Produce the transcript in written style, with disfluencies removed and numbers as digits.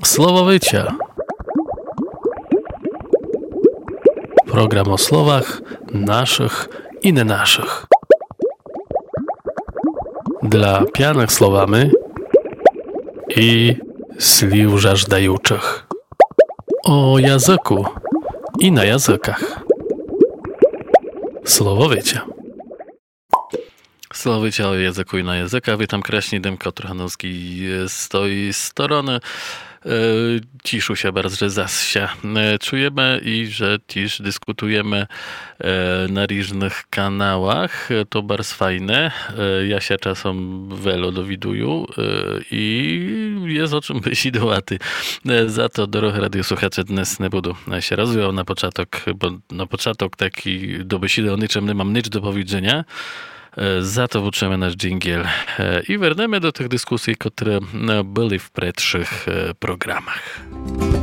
Słowowycia. Program o słowach naszych i nie naszych. Dla pijanych słowami i sliw żażdajuczych. O języku i na językach. Słowowycia. Słowowycia o języku i na językach. Witam kraśnie, Dymko Trochanowski stoi z strony. Ciszu się bardzo zasia czujemy i że dziś dyskutujemy na różnych kanałach. To bardzo fajne. Ja się czasem wiele dowiduję i jest o czym wysidowaty. Za to, drodzy radiosłuchacze, dnes nie budu się rozwijał na początek, bo na początek taki do wysidy o niczym nie mam nic do powiedzenia. Za to włóczymy nasz dżingiel i wernemy do tych dyskusji, które były w przedszych programach.